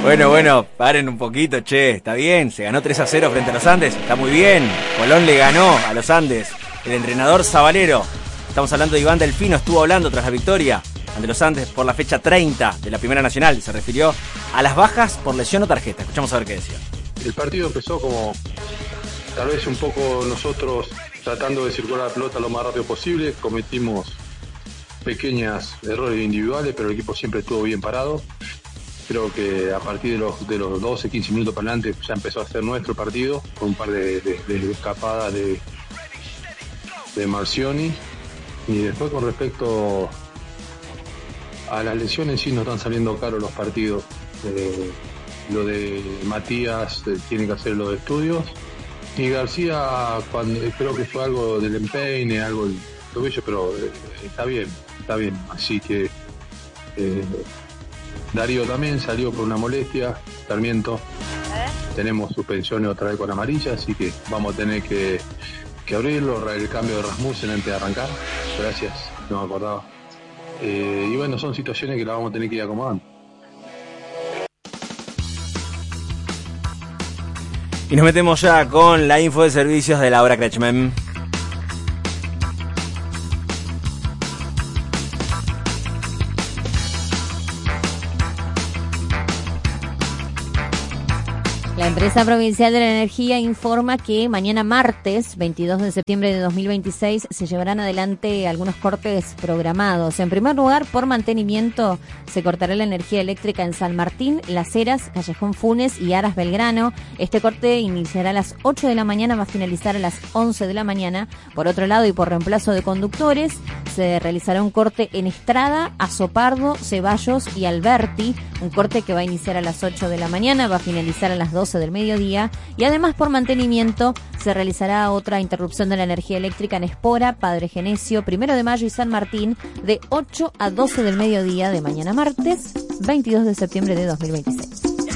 Bueno, paren un poquito, che, está bien, se ganó 3-0 frente a los Andes, está muy bien. Colón le ganó a los Andes. El entrenador Zabalero, estamos hablando de Iván Delfino, estuvo hablando tras la victoria ante los Andes por la fecha 30 de la Primera Nacional. Se refirió a las bajas por lesión o tarjeta. Escuchamos a ver qué decía. El partido empezó como tal vez un poco nosotros tratando de circular la pelota lo más rápido posible. Cometimos pequeños errores individuales, pero el equipo siempre estuvo bien parado. Creo que a partir de los 12, 15 minutos para adelante ya empezó a ser nuestro partido, con un par de escapadas de Marcioni. Y después, con respecto a las lesiones, sí nos están saliendo caros los partidos. Lo de Matías tiene que hacer los estudios. Y García, creo que fue algo del empeine, algo del tobillo, pero está bien. Así que Darío también salió por una molestia, Sarmiento. Tenemos suspensiones otra vez con amarilla, así que vamos a tener que abrirlo, el cambio de Rasmussen antes de arrancar. Gracias, no me acordaba. Y bueno, son situaciones que las vamos a tener que ir acomodando. Y nos metemos ya con la info de servicios de Laura Kretschmann. La empresa provincial de la energía informa que mañana martes, 22 de septiembre de 2026, se llevarán adelante algunos cortes programados. En primer lugar, por mantenimiento, se cortará la energía eléctrica en San Martín, Las Heras, Callejón Funes y Aras Belgrano. Este corte iniciará a las 8 de la mañana, va a finalizar a las 11 de la mañana. Por otro lado, y por reemplazo de conductores, se realizará un corte en Estrada, Azopardo, Ceballos y Alberti. Un corte que va a iniciar a las 8 de la mañana, va a finalizar a las 12 del mediodía, y además por mantenimiento se realizará otra interrupción de la energía eléctrica en Espora, Padre Genesio, 1 de Mayo y San Martín de 8 a 12 del mediodía de mañana martes 22 de septiembre de 2026.